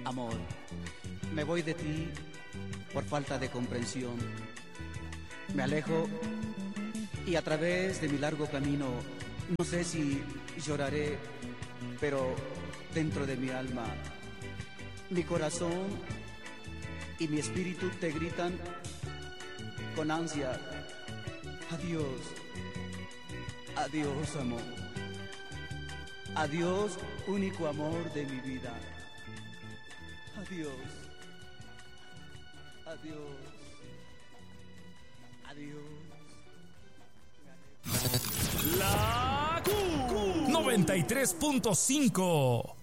Amor, me voy de ti por falta de comprensión. Me alejo y a través de mi largo camino, no sé si lloraré, pero dentro de mi alma, mi corazón y mi espíritu te gritan con ansia: adiós, adiós amor, adiós único amor de mi vida, adiós, adiós, adiós. La Q 93.5